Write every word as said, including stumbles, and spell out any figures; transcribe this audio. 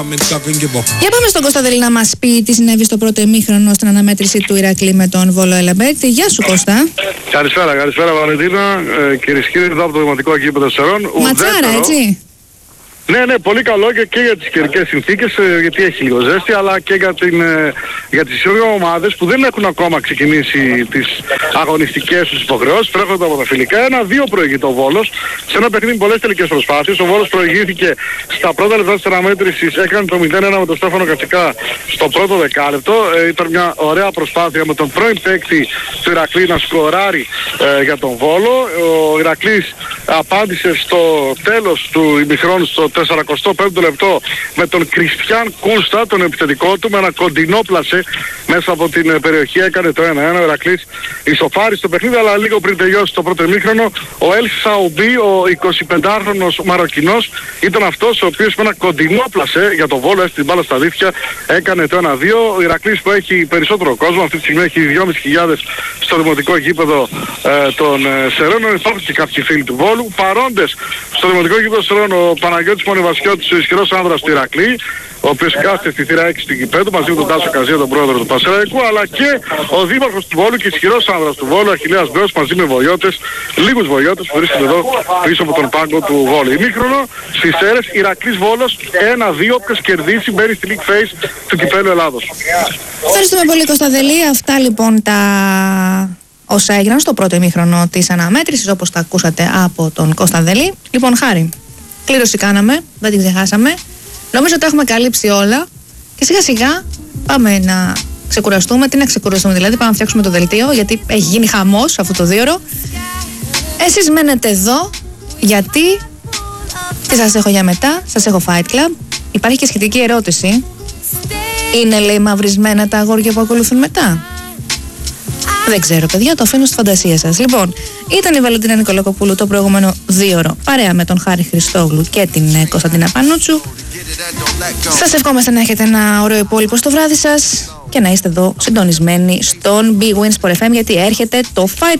Για πάμε στον Κώστα Δελή να μας πει τι συνέβη στο πρώτο ημίχρονο στην αναμέτρηση του Ηρακλή με τον Βόλο Ελεμπέκτη. Γεια σου Κώστα. Καλησπέρα, καλησπέρα Βαλεντίνα. Ε, κυρίες και κύριοι, εδώ από το Δημοτικό Γήπεδο Σερών. Ματσάρα, έτσι. Ναι, ναι, πολύ καλό και, και για τις καιρικές συνθήκες, γιατί έχει λίγο ζέστη, αλλά και για, την, για τις δύο ομάδες που δεν έχουν ακόμα ξεκινήσει τις αγωνιστικές τους υποχρεώσεις. Τρέχονται από τα φιλικά. Ένα-δύο προηγείται ο Βόλος, σε ένα παιχνίδι με πολλές τελικές προσπάθειες. Ο Βόλος προηγήθηκε στα πρώτα λεπτά της αναμέτρησης, έκανε το μηδέν ένα με τον Στέφανο Κατσικά στο πρώτο δεκάλεπτο. Ε, ήταν μια ωραία προσπάθεια με τον πρώην παίκτη του Ηρακλή να σκοράρει ε, για τον Βόλο. Ο Ηρακλής απάντησε στο τέλος του ημιχρόνου, στο σαράντα πέμπτο λεπτό, με τον Κριστιαν Κούστα, τον επιθετικό του, με ένα κοντινό πλασέ μέσα από την περιοχή, έκανε το ένα ένα. Ο Ηρακλής ισοφάρισε το παιχνίδι, αλλά λίγο πριν τελειώσει το πρώτο ημίχρονο, ο Ελ Σαουμπί, ο εικοσιπεντάχρονος Μαροκινός, ήταν αυτός ο οποίος με ένα κοντινό πλασέ για τον Βόλο, έστειλε την μπάλα στα δίχτυα, έκανε το ένα δύο. Ο Ηρακλής που έχει περισσότερο κόσμο, αυτή τη στιγμή έχει δυόμισι χιλιάδες στο δημοτικό γήπεδο ε, των ε, Σερών. Υπάρχουν και κάποιοι φίλοι του Βόλου. Παρόντες στο δημοτικό γήπεδο Σερών, ο Παναγιώτης Μονιβασιώτης, ο ισχυρός άνδρας του Ηρακλή, ο οποίος κάθεται στη θύρα έξι του γηπέδου μαζί με τον Τάσο Καζία, τον πρόεδρο του Πασεραϊκού, αλλά και ο δήμαρχος του Βόλου και ισχυρός άνδρας του Βόλου, Αχιλλέας Μπέος, μαζί με βοηθότες, λίγους βοηθότες που βρίσκονται εδώ πίσω από τον πάγκο του Βόλου. Ημίχρονο στις Σέρρες, Ηρακλής Βόλος ένα δύο, όποιος κερδίσει μπαίνει στη League Phase του Κυπέλλου Ελλάδος. Ευχαριστούμε πολύ Κώστα Δελή. Αυτά λοιπόν τα όσα έγιναν στο πρώτο ημίχρονο της αναμέτρησης, όπως τα ακούσατε από τον Κώστα Δελή. Λοιπόν, Χάρη, κλήρωση κάναμε, δεν την ξεχάσαμε. Νομίζω ότι έχουμε καλύψει όλα και σιγά σιγά πάμε να ξεκουραστούμε. Τι να ξεκουραστούμε δηλαδή, πάμε να φτιάξουμε το δελτίο, γιατί έχει γίνει χαμός αυτό το δύο ώρο. Εσείς μένετε εδώ, γιατί τι σας έχω για μετά, σας έχω Fight Club. Υπάρχει και σχετική ερώτηση. Είναι, λέει, μαυρισμένα τα αγόρια που ακολουθούν μετά? Δεν ξέρω, παιδιά, το αφήνω στη φαντασία σας. Λοιπόν, ήταν η Βαλεντίνα Νικολακοπούλου το προηγούμενο δύο ώρο, παρέα με τον Χάρη Χριστόγλου και την Κωνσταντίνα Πανούτσου. Σας ευχόμαστε να έχετε ένα ωραίο υπόλοιπο στο βράδυ σας και να είστε εδώ συντονισμένοι στον Big Win Sport εφ εμ, γιατί έρχεται το Fight